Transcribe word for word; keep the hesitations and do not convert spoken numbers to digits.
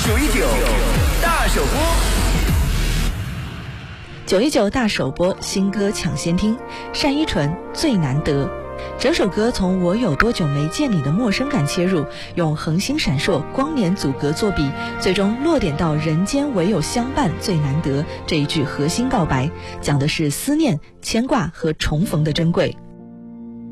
九一九大首播， 九一九大首播，新歌抢先听，单依纯最难得。整首歌从我有多久没见你的陌生感切入，用恒星闪烁、光年阻隔作比，最终落点到人间唯有相伴最难得这一句核心告白，讲的是思念、牵挂和重逢的珍贵。